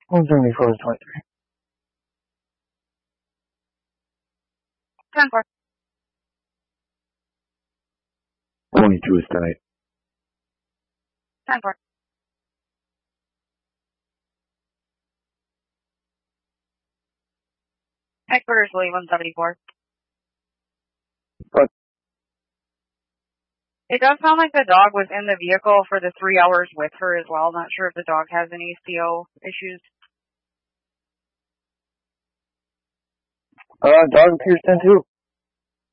174 is 23. 10-4. 22 is tonight. 10-4. Headquarters, Lee, 174. What? It does sound like the dog was in the vehicle for the 3 hours with her as well. Not sure if the dog has any CO issues. Dog appears 10-2.